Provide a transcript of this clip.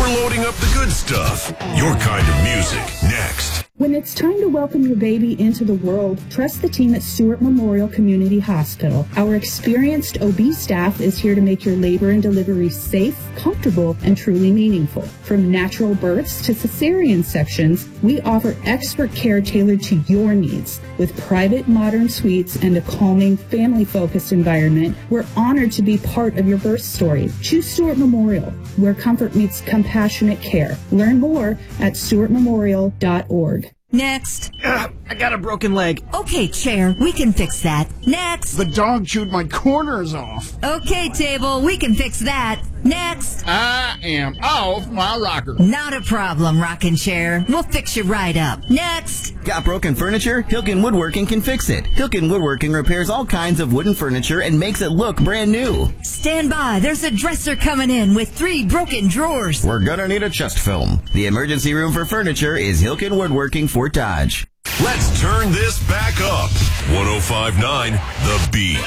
loading up the good stuff. Your kind of music, next. When it's time to welcome your baby into the world, trust the team at Stewart Memorial Community Hospital. Our experienced OB staff is here to make your labor and delivery safe, comfortable, and truly meaningful. From natural births to cesarean sections, we offer expert care tailored to your needs. With private, modern suites and a calming, family-focused environment, we're honored to be part of your birth story. Choose Stewart Memorial, where comfort meets compassionate care. Learn more at stewartmemorial.org. Next. I got a broken leg. Okay, chair, we can fix that. Next. The dog chewed my corners off. Okay, table, we can fix that. Next. I am off my rocker. Not a problem, rocking chair. We'll fix you right up. Next. Got broken furniture? Hilken Woodworking can fix it. Hilken Woodworking repairs all kinds of wooden furniture and makes it look brand new. Stand by. There's a dresser coming in with 3 broken drawers. We're gonna need a chest film. The emergency room for furniture is Hilken Woodworking, Fort Dodge. Let's turn this back up. 105.9 The Beat.